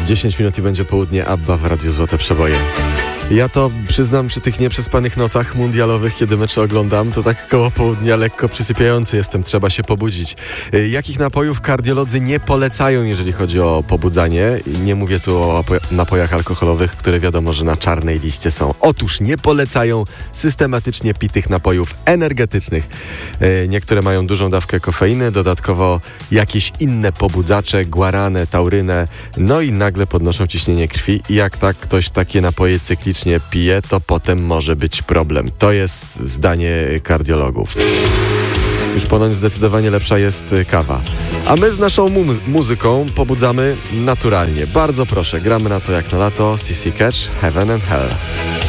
10 minut i będzie południe. ABBA w Radiu Złote Przeboje. Ja to przyznam, przy tych nieprzespanych nocach mundialowych, kiedy mecze oglądam, to tak koło południa lekko przysypiający jestem, trzeba się pobudzić. Jakich napojów kardiolodzy nie polecają, jeżeli chodzi o pobudzanie? Nie mówię tu o napojach alkoholowych, które wiadomo, że na czarnej liście są. Otóż nie polecają systematycznie pitych napojów energetycznych. Niektóre mają dużą dawkę kofeiny, dodatkowo jakieś inne pobudzacze, guaranę, taurynę, no i nagle podnoszą ciśnienie krwi i jak tak ktoś takie napoje cyklicznie pije, to potem może być problem. To jest zdanie kardiologów. Już ponoć zdecydowanie lepsza jest kawa. A my z naszą muzyką pobudzamy naturalnie. Bardzo proszę, gramy na to jak na lato. CC Catch, Heaven and Hell.